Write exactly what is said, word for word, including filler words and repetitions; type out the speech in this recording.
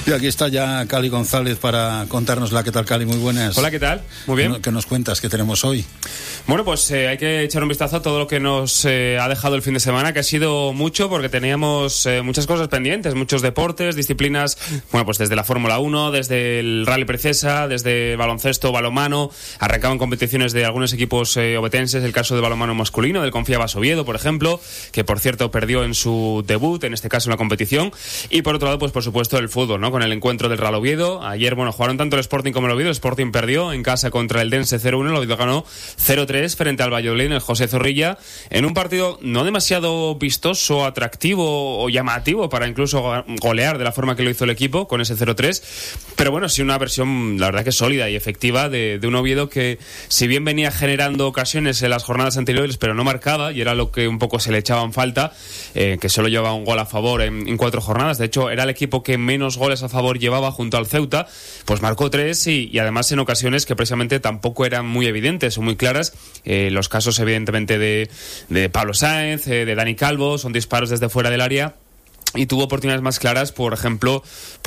Y aquí está ya Cali González para contárnosla. ¿Qué tal, Cali? Muy buenas. Hola, ¿qué tal? Muy bien. ¿Qué nos cuentas? ¿Qué tenemos hoy? Bueno, pues eh, hay que echar un vistazo a todo lo que nos eh, ha dejado el fin de semana, que ha sido mucho porque teníamos eh, muchas cosas pendientes, muchos deportes, disciplinas, bueno, pues desde la Fórmula uno, desde el Rally Princesa, desde baloncesto, balonmano, arrancaban competiciones de algunos equipos eh, obetenses, el caso de balonmano masculino, del Confiabas Oviedo, por ejemplo, que por cierto perdió en su debut, en este caso en la competición, y por otro lado, pues por supuesto el fútbol, ¿no? Con el encuentro del Real Oviedo. Ayer, bueno, jugaron tanto el Sporting como el Oviedo. El Sporting perdió en casa contra el Dense cero uno, el Oviedo ganó cero tres frente al Valladolid en el José Zorrilla, en un partido no demasiado vistoso, atractivo o llamativo para incluso golear de la forma que lo hizo el equipo con ese cero tres, pero bueno, sí una versión, la verdad que sólida y efectiva de, de un Oviedo que, si bien venía generando ocasiones en las jornadas anteriores, pero no marcaba, y era lo que un poco se le echaba en falta, eh, que solo llevaba un gol a favor en, en cuatro jornadas. De hecho, era el equipo que menos goles a favor llevaba junto al Ceuta, pues marcó tres y, y además en ocasiones que precisamente tampoco eran muy evidentes o muy claras. Eh, los casos evidentemente de, de Pablo Sáenz, eh, de Dani Calvo, son disparos desde fuera del área, y tuvo oportunidades más claras, por ejemplo,